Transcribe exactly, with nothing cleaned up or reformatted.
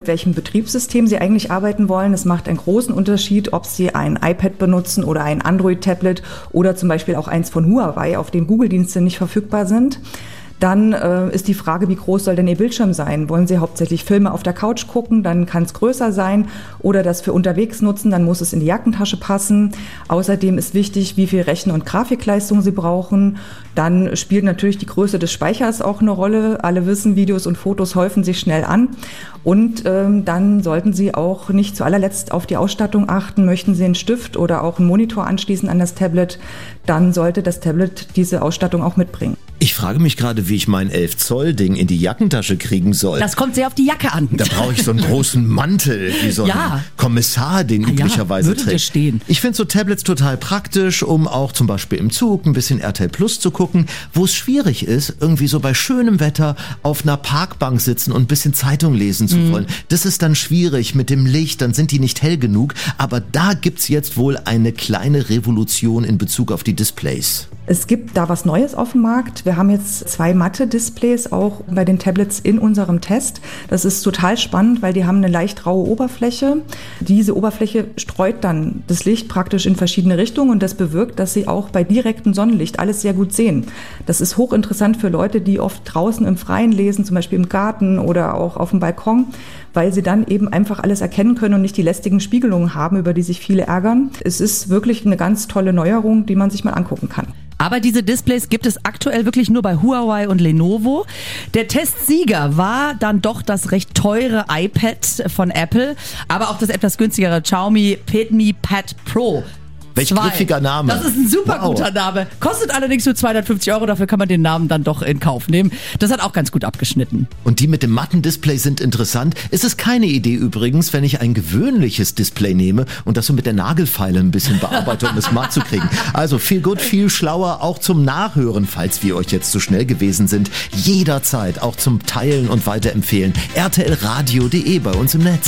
welchem Betriebssystem Sie eigentlich arbeiten wollen. Es macht einen großen Unterschied, ob Sie ein iPad benutzen oder ein Android-Tablet oder zum Beispiel auch eins von Huawei, auf dem Google-Dienste nicht verfügbar sind. Dann äh, ist die Frage, wie groß soll denn Ihr Bildschirm sein? Wollen Sie hauptsächlich Filme auf der Couch gucken, dann kann es größer sein, oder das für unterwegs nutzen, dann muss es in die Jackentasche passen. Außerdem ist wichtig, wie viel Rechen- und Grafikleistung Sie brauchen. Dann spielt natürlich die Größe des Speichers auch eine Rolle. Alle wissen, Videos und Fotos häufen sich schnell an. Und ähm, dann sollten Sie auch nicht zu allerletzt auf die Ausstattung achten. Möchten Sie einen Stift oder auch einen Monitor anschließen an das Tablet, dann sollte das Tablet diese Ausstattung auch mitbringen. Ich frage mich gerade, wie ich mein elf Zoll Ding in die Jackentasche kriegen soll. Das kommt sehr auf die Jacke an. Da brauche ich so einen großen Mantel, wie so ein ja. Kommissar, den ah, üblicherweise ja, würde trägt. Stehen. Ich finde so Tablets total praktisch, um auch zum Beispiel im Zug ein bisschen R T L Plus zu gucken. Wo es schwierig ist, irgendwie so bei schönem Wetter auf einer Parkbank sitzen und ein bisschen Zeitung lesen zu mhm. wollen. Das ist dann schwierig mit dem Licht, dann sind die nicht hell genug. Aber da gibt's jetzt wohl eine kleine Revolution in Bezug auf die Displays. Es gibt da was Neues auf dem Markt. Wir haben jetzt zwei Matte-Displays auch bei den Tablets in unserem Test. Das ist total spannend, weil die haben eine leicht raue Oberfläche. Diese Oberfläche streut dann das Licht praktisch in verschiedene Richtungen und das bewirkt, dass Sie auch bei direktem Sonnenlicht alles sehr gut sehen. Das ist hochinteressant für Leute, die oft draußen im Freien lesen, zum Beispiel im Garten oder auch auf dem Balkon, weil sie dann eben einfach alles erkennen können und nicht die lästigen Spiegelungen haben, über die sich viele ärgern. Es ist wirklich eine ganz tolle Neuerung, die man sich mal angucken kann. Aber diese Displays gibt es aktuell wirklich nur bei Huawei und Lenovo. Der Testsieger war dann doch das recht teure iPad von Apple, aber auch das etwas günstigere Xiaomi Redmi Pad Pro. Welch griffiger Name. Das ist ein super wow. guter Name. Kostet allerdings nur zweihundertfünfzig Euro, dafür kann man den Namen dann doch in Kauf nehmen. Das hat auch ganz gut abgeschnitten. Und die mit dem matten Display sind interessant. Es ist keine Idee übrigens, wenn ich ein gewöhnliches Display nehme und das so mit der Nagelfeile ein bisschen bearbeite, um es matt zu kriegen. Also viel gut, viel schlauer, auch zum Nachhören, falls wir euch jetzt zu schnell gewesen sind. Jederzeit auch zum Teilen und Weiterempfehlen. R T L Radio punkt de bei uns im Netz.